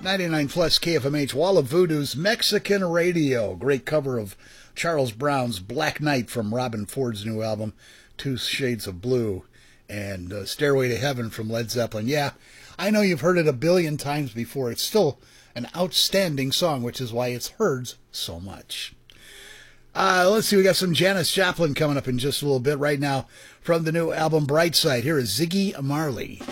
99 plus KFMH, Wall of Voodoo's Mexican Radio. Great cover of Charles Brown's Black Knight from Robin Ford's new album, Two Shades of Blue, and Stairway to Heaven from Led Zeppelin. Yeah, I know you've heard it a billion times before. It's still an outstanding song, which is why it's heard so much. Let's see, we got some Janis Joplin coming up in just a little bit. Right now, from the new album Bright Side, here is Ziggy Marley.